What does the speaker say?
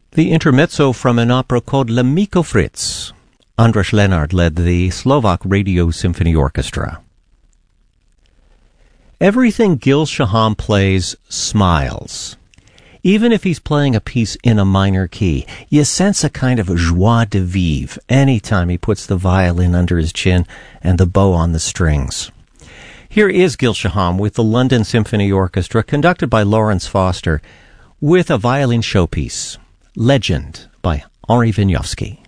The intermezzo from an opera called Le Miko Fritz. Andras Lenard led the Slovak Radio Symphony Orchestra. Everything Gil Shaham plays smiles. Even if he's playing a piece in a minor key, you sense a kind of joie de vivre anytime he puts the violin under his chin and the bow on the strings. Here is Gil Shaham with the London Symphony Orchestra, conducted by Lawrence Foster, with a violin showpiece, Legend by Henri Wieniawski.